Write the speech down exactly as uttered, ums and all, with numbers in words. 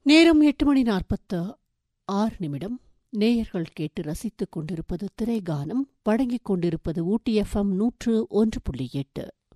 நேரம் எட்டு மணி நாற்பத்து ஆறு நிமிடம். நேயர்கள் கேட்டு ரசித்துக் கொண்டிருப்பது திரைகானம். வழங்கிக் கொண்டிருப்பது ஊட்டி எஃப்எம் நூற்று ஒன்று புள்ளி எட்டு.